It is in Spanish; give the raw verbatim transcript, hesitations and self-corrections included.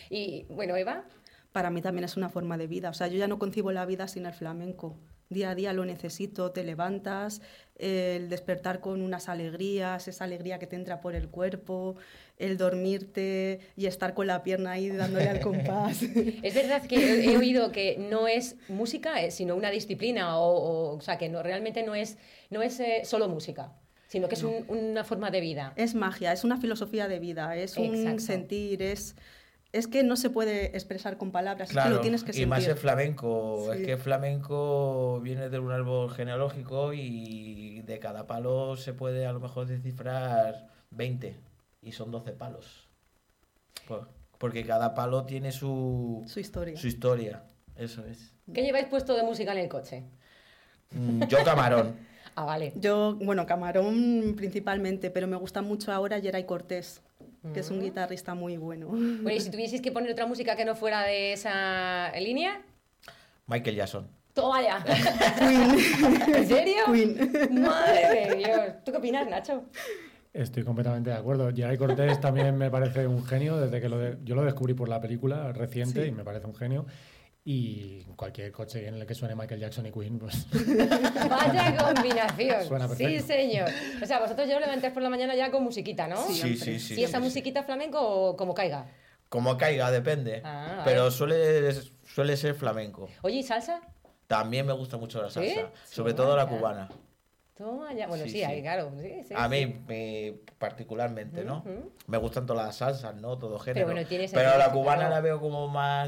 Y bueno, Eva. Para mí también es una forma de vida. O sea, yo ya no concibo la vida sin el flamenco. Día a día lo necesito, te levantas, el despertar con unas alegrías, esa alegría que te entra por el cuerpo, el dormirte y estar con la pierna ahí dándole al compás. Es verdad que he, he oído que no es música, eh, sino una disciplina, o, o, o sea, que no, realmente no es, no es eh, solo música, sino que es No. un, una forma de vida. Es magia, es una filosofía de vida, es un Exacto. sentir, es... Es que no se puede expresar con palabras, Claro, es que lo tienes que sentir. y más el flamenco, Sí. es que el flamenco viene de un árbol genealógico y de cada palo se puede a lo mejor descifrar veinte y son doce palos. Porque cada palo tiene su, Su historia. Su historia, eso es. ¿Qué lleváis puesto de música en el coche? Mm, Yo camarón. Ah, vale. Yo, bueno, camarón principalmente, pero me gusta mucho ahora Geray Cortés, que es un guitarrista muy bueno. Bueno, y si tuvieseis que poner otra música que no fuera de esa línea, Michael Jackson. toma ya. Queen. ¿En serio? Queen. Madre de Dios. ¿Tú qué opinas, Nacho? Estoy completamente de acuerdo. Geray Cortés también me parece un genio, desde que lo de, yo lo descubrí por la película reciente, sí. Y me parece un genio. Y cualquier coche en el que suene Michael Jackson y Queen, pues... ¡Vaya combinación! Suena perfecto. Sí, señor. O sea, vosotros ya os levantáis por la mañana ya con musiquita, ¿no? Sí, sí, sí. sí ¿Y esa sí, musiquita sí. flamenco o como caiga? Como caiga, depende. Ah, pero vale. suele, suele ser flamenco. Oye, ¿y salsa? También me gusta mucho la salsa. ¿Sí? Sobre Sí, todo la vaya. cubana. Toma ya. Bueno, sí, Sí, ahí, sí. claro. Sí, sí, A sí. mí, me, particularmente, ¿no? Ujú. Me gustan todas las salsas, ¿no? Todo género. bueno, tienes Pero el- la cubana claro. la veo como más